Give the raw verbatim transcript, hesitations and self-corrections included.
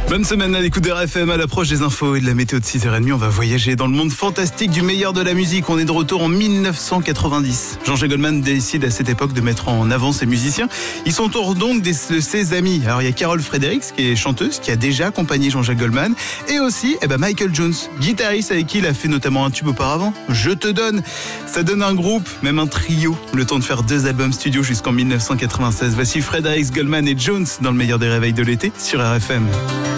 Bonne semaine à l'écoute de R F M. À l'approche des infos et de la météo de six heures trente, on va voyager dans le monde fantastique du meilleur de la musique. On est de retour en dix-neuf cent quatre-vingt-dix. Jean-Jacques Goldman décide à cette époque de mettre en avant ses musiciens. Ils sont autour donc de ses amis. Alors il y a Carol Fredericks qui est chanteuse, qui a déjà accompagné Jean-Jacques Goldman. Et aussi eh ben Michael Jones, guitariste avec qui il a fait notamment un tube auparavant, Je te donne. Ça donne un groupe, même un trio. Le temps de faire deux albums studio jusqu'en dix-neuf cent quatre-vingt-seize. Voici Fredericks, Goldman et Jones dans le meilleur des réveils de l'été sur R F M.